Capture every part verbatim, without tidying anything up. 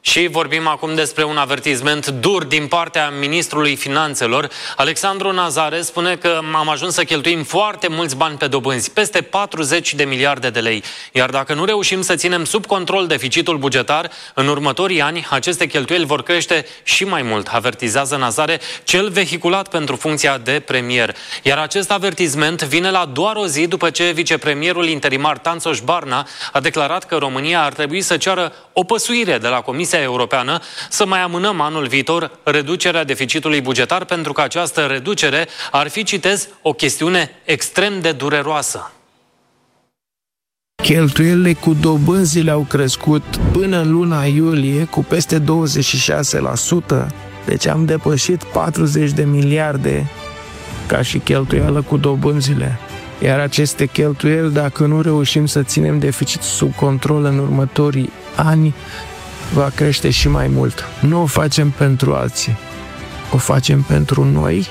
Și vorbim acum despre un avertisment dur din partea ministrului Finanțelor. Alexandru Nazare spune că am ajuns să cheltuim foarte mulți bani pe dobânzi, peste patruzeci de miliarde de lei. Iar dacă nu reușim să ținem sub control deficitul bugetar, în următorii ani aceste cheltuieli vor crește și mai mult, avertizează Nazare, cel vehiculat pentru funcția de premier. Iar acest avertisment vine la doar o zi după ce vicepremierul interimar Tanțoș Barna a declarat că România ar trebui să ceară o păsuire de la Comisia Europeană să mai amânăm anul viitor reducerea deficitului bugetar, pentru că această reducere ar fi, citez, o chestiune extrem de dureroasă. Cheltuielile cu dobânzile au crescut până în luna iulie cu peste douăzeci și șase la sută, deci am depășit patruzeci de miliarde ca și cheltuială cu dobânzile. Iar aceste cheltuieli, dacă nu reușim să ținem deficitul sub control în următorii ani, va crește și mai mult. Nu o facem pentru alții, o facem pentru noi.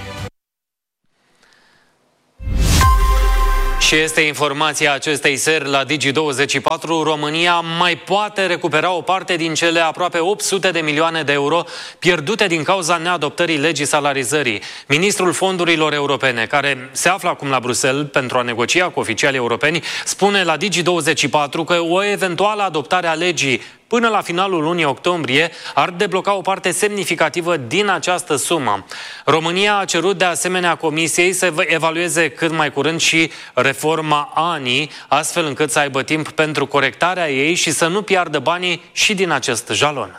Și este informația acestei seri la Digi douăzeci și patru. România mai poate recupera o parte din cele aproape opt sute de milioane de euro pierdute din cauza neadoptării legii salarizării. Ministrul Fondurilor Europene, care se află acum la Bruxelles pentru a negocia cu oficialii europeni, spune la Digi douăzeci și patru că o eventuală adoptare a legii până la finalul lunii octombrie ar debloca o parte semnificativă din această sumă. România a cerut de asemenea Comisiei să evalueze cât mai curând și reforma A N I, astfel încât să aibă timp pentru corectarea ei și să nu piardă banii și din acest jalon.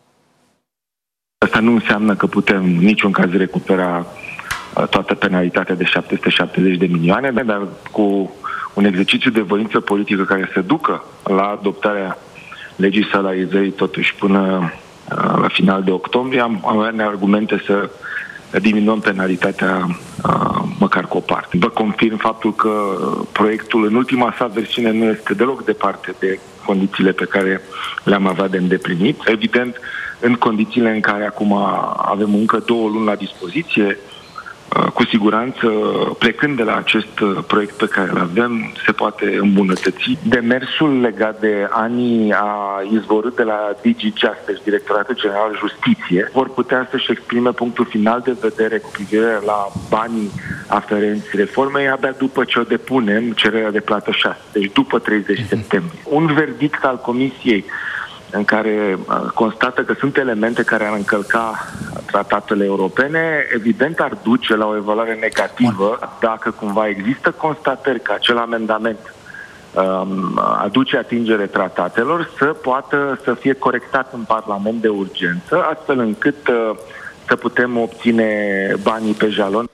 Asta nu înseamnă că putem în niciun caz recupera toată penalitatea de șapte sute șaptezeci de milioane, dar cu un exercițiu de voință politică care să ducă la adoptarea legii salarizării totuși până la final de octombrie, am avea argumente să diminuăm penalitatea măcar cu o parte. Vă confirm faptul că proiectul în ultima sa versiune nu este deloc departe de condițiile pe care le-am avea de îndeplinit. Evident, în condițiile în care acum avem încă două luni la dispoziție, cu siguranță, plecând de la acest proiect pe care îl avem, se poate îmbunătăți. Demersul legat de A N I a izvorât de la Digi Justice, Directoratul General Justiție, vor putea să-și exprime punctul final de vedere cu privire la banii aferenți reformei abia după ce o depunem cererea de plată șase, deci după treizeci septembrie. Un verdict al Comisiei în care constată că sunt elemente care ar încălca tratatele europene, evident ar duce la o evaluare negativă dacă cumva există constatări că acel amendament um, aduce atingere tratatelor, să poată să fie corectat în Parlament de urgență, astfel încât uh, să putem obține banii pe jalon.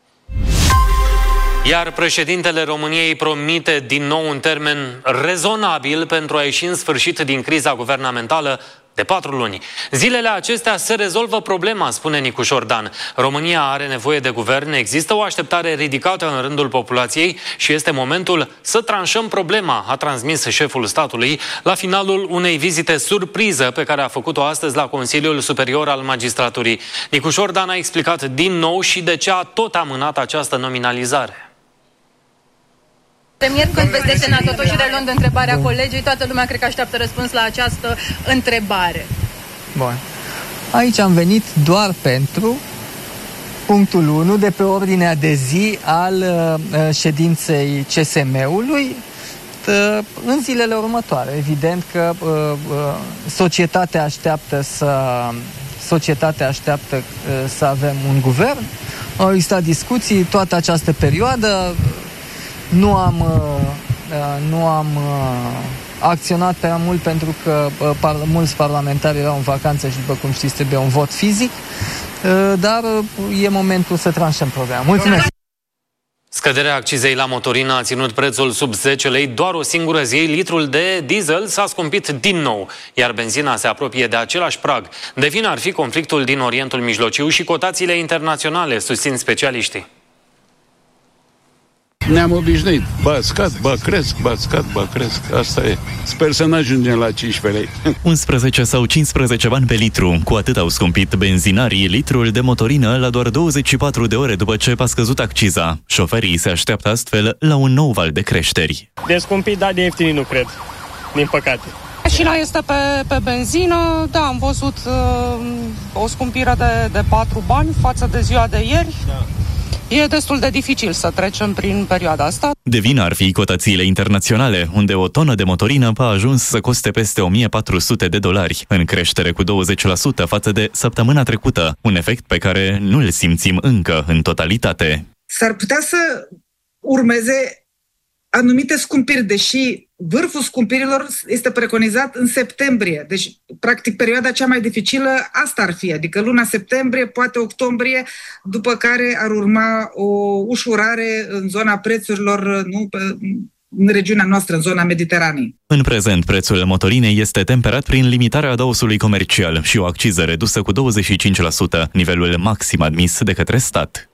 Iar președintele României promite din nou un termen rezonabil pentru a ieși în sfârșit din criza guvernamentală de patru luni. Zilele acestea se rezolvă problema, spune Nicu Șordan. România are nevoie de guvern, există o așteptare ridicată în rândul populației și este momentul să tranșăm problema, a transmis șeful statului la finalul unei vizite surpriză pe care a făcut-o astăzi la Consiliul Superior al Magistraturii. Nicu Șordan a explicat din nou și de ce a tot amânat această nominalizare. Premier, când veți desemna totuși, reluând întrebarea colegii, toată lumea cred că așteaptă răspuns la această întrebare. Bun. Aici am venit doar pentru punctul unu de pe ordinea de zi al uh, ședinței C S M-ului uh, în zilele următoare. Evident că uh, uh, societatea așteaptă să societatea așteaptă uh, să avem un guvern. Au existat discuții toată această perioadă. Nu am, uh, nu am uh, acționat prea mult pentru că uh, par, mulți parlamentari erau în vacanță și, după cum știți, trebuie un vot fizic, uh, dar uh, e momentul să tranșăm problema. Mulțumesc! Scăderea accizei la motorină a ținut prețul sub zece lei doar o singură zi. Litrul de diesel s-a scumpit din nou, iar benzina se apropie de același prag. De vină ar fi conflictul din Orientul Mijlociu și cotațiile internaționale, susțin specialiștii. Ne-am obișnuit. Ba scad, ba cresc, ba scad, ba cresc. Asta e. Sper să nu ajungem la cincisprezece lei. unsprezece sau cincisprezece bani pe litru. Cu atât au scumpit benzinarii litrul de motorină la doar douăzeci și patru de ore după ce a scăzut acciza. Șoferii se așteaptă astfel la un nou val de creșteri. De scumpit, da, de ieftinii nu cred. Din păcate. Mașina este pe, pe benzină, da, am văzut uh, o scumpire de, de patru bani față de ziua de ieri. Da. E destul de dificil să trecem prin perioada asta. De vină ar fi cotațiile internaționale, unde o tonă de motorină a ajuns să coste peste o mie patru sute de dolari, în creștere cu douăzeci la sută față de săptămâna trecută, un efect pe care nu-l simțim încă în totalitate. S-ar putea să urmeze anumite scumpiri, deși vârful scumpirilor este preconizat în septembrie. Deci, practic, perioada cea mai dificilă asta ar fi, adică luna septembrie, poate octombrie, după care ar urma o ușurare în zona prețurilor, nu, în regiunea noastră, în zona Mediteranei. În prezent, prețul motorinei este temperat prin limitarea adăusului comercial și o acciză redusă cu douăzeci și cinci la sută, nivelul maxim admis de către stat.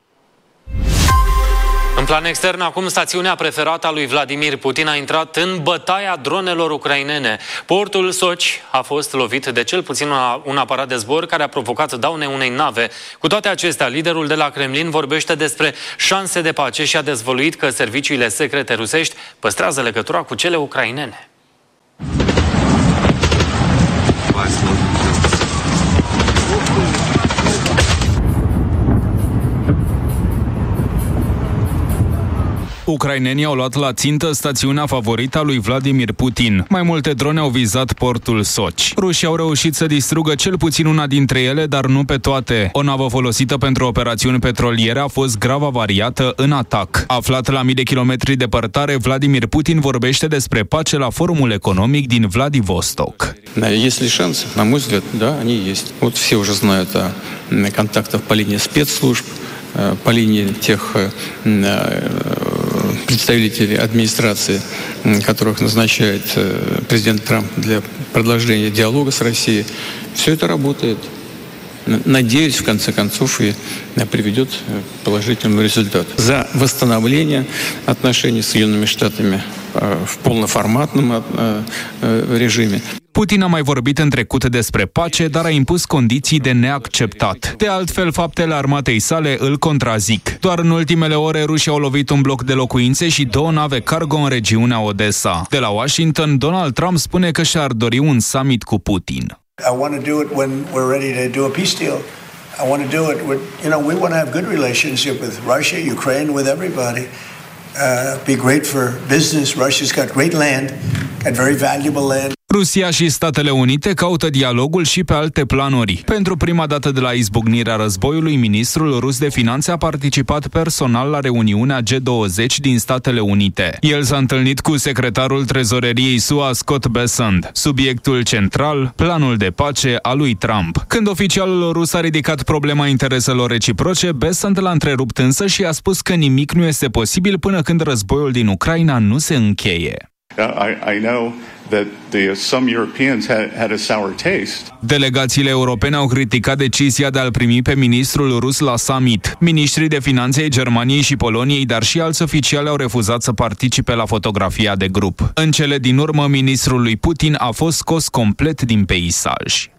În plan extern, acum stațiunea preferată a lui Vladimir Putin a intrat în bătaia dronelor ucrainene. Portul Sochi a fost lovit de cel puțin un aparat de zbor care a provocat daune unei nave. Cu toate acestea, liderul de la Kremlin vorbește despre șanse de pace și a dezvăluit că serviciile secrete rusești păstrează legătura cu cele ucrainene. Ucrainenii au luat la țintă stațiunea favorită a lui Vladimir Putin. Mai multe drone au vizat portul Sochi. Rușii au reușit să distrugă cel puțin una dintre ele, dar nu pe toate. O navă folosită pentru operațiuni petroliere a fost grav avariată în atac. Aflat la mii de kilometri departare, Vladimir Putin vorbește despre pace la Forumul Economic din Vladivostok. Есть ли шансы? На мой взгляд, да, они есть. Вот все уже знают о контактах по линии спецслужб, по линии тех представителей администрации, которых назначает президент Трамп для продолжения диалога с Россией. Все это работает. Надеюсь, в конце концов, и приведет к положительному результату. За восстановление отношений с Соединенными Штатами в полноформатном режиме. Putin a mai vorbit în trecut despre pace, dar a impus condiții de neacceptat. De altfel, faptele armatei sale îl contrazic. Doar în ultimele ore, rușii au lovit un bloc de locuințe și două nave cargo în regiunea Odessa. De la Washington, Donald Trump spune că și-ar dori un summit cu Putin. I want to do it when we're ready to do a peace deal. I want to do it with, you know, we want to have good relationship with Russia, Ukraine, with everybody. Uh, be great for business. Russia's got great land, got very valuable land. Rusia și Statele Unite caută dialogul și pe alte planuri. Pentru prima dată de la izbucnirea războiului, ministrul rus de finanțe a participat personal la reuniunea G douăzeci din Statele Unite. El s-a întâlnit cu secretarul trezoreriei S U A, Scott Bessent. Subiectul central, planul de pace a lui Trump. Când oficialul rus a ridicat problema intereselor reciproce, Bessent l-a întrerupt însă și a spus că nimic nu este posibil până când războiul din Ucraina nu se încheie. I, I know that the, some Europeans had, had a sour taste. Delegațiile europene au criticat decizia de a-l primi pe ministrul rus la summit. Ministrii de finanțe ai Germaniei și Poloniei, dar și alți oficiali au refuzat să participe la fotografia de grup. În cele din urmă, ministrul lui Putin a fost scos complet din peisaj.